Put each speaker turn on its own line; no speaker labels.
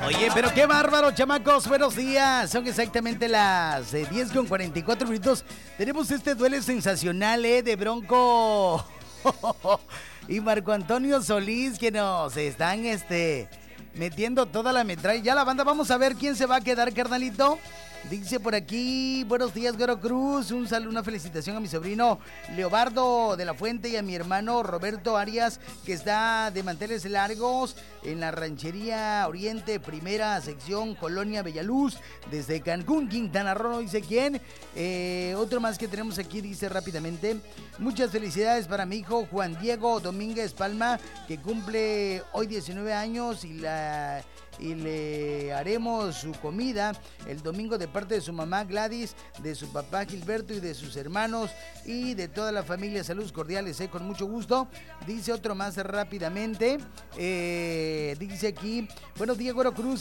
Oye, pero qué bárbaro, chamacos. Buenos días. Son exactamente las 10:44 minutos. Tenemos este duelo sensacional, de Bronco y Marco Antonio Solís, que nos están metiendo toda la metralla. Ya la banda, vamos a ver quién se va a quedar, carnalito. Dice por aquí, buenos días, Güero Cruz. Un saludo, una felicitación a mi sobrino Leobardo de la Fuente y a mi hermano Roberto Arias, que está de manteles largos en la ranchería Oriente, primera sección, Colonia Bellaluz, desde Cancún, Quintana Roo. No dice quién. Otro más que tenemos aquí dice rápidamente: muchas felicidades para mi hijo Juan Diego Domínguez Palma, que cumple hoy 19 años y le haremos su comida el domingo de parte de su mamá Gladys, de su papá Gilberto y de sus hermanos y de toda la familia. Saludos cordiales, con mucho gusto. Dice otro más rápidamente, dice aquí: buenos días, Güero Cruz,